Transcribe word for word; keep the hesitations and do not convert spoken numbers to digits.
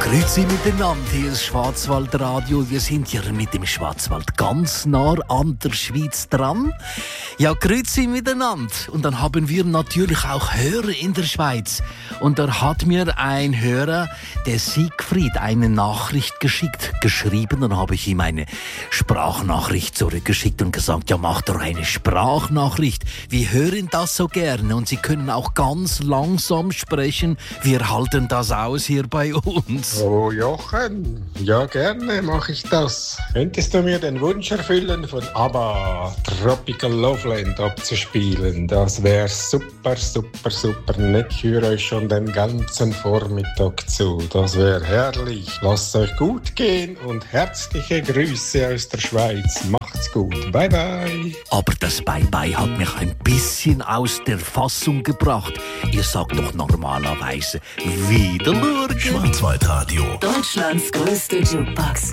Grüezi miteinander, hier ist Schwarzwaldradio. Wir sind hier mit dem Schwarzwald ganz nah an der Schweiz dran. Ja, grüezi miteinander. Und dann haben wir natürlich auch Hörer in der Schweiz. Und da hat mir ein Hörer, der Siegfried, eine Nachricht geschickt, geschrieben. Dann habe ich ihm eine Sprachnachricht zurückgeschickt und gesagt, ja, mach doch eine Sprachnachricht. Wir hören das so gerne und Sie können auch ganz langsam sprechen. Wir halten das aus hier bei uns. Oh Jochen, ja gerne mache ich das. Könntest du mir den Wunsch erfüllen, von ABBA Tropical Loveland abzuspielen? Das wäre super, super, super nett. Ich höre euch schon den ganzen Vormittag zu. Das wäre herrlich. Lasst euch gut gehen und herzliche Grüße aus der Schweiz. Macht's gut. Bye, bye. Aber das Bye-bye hat mich ein bisschen aus der Fassung gebracht. Ihr sagt doch normalerweise wieder schauen. Schwarzwaldradio. Deutschlands größte Jukebox.